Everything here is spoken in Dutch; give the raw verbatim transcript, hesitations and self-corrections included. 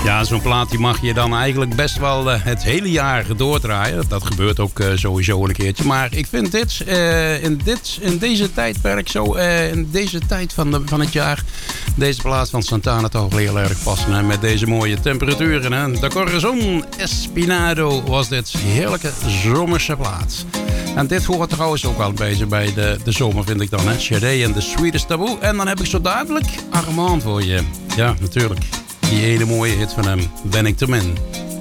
Ja, zo'n plaat die mag je dan eigenlijk best wel uh, het hele jaar doordraaien. Dat gebeurt ook uh, sowieso een keertje. Maar ik vind dit, uh, in, dit in deze tijdperk, zo uh, in deze tijd van, de, van het jaar, deze plaat van Santana toch heel erg passen. Hè? Met deze mooie temperaturen. Hè? De Corazon Espinado was dit heerlijke zomerse plaat. En dit hoort trouwens ook wel een beetje bij de, de zomer, vind ik dan. Hè? Sade en The Sweetest Taboo. En dan heb ik zo dadelijk Armand voor je. Ja, natuurlijk. Die hele mooie hit van hem, Ben ik te min.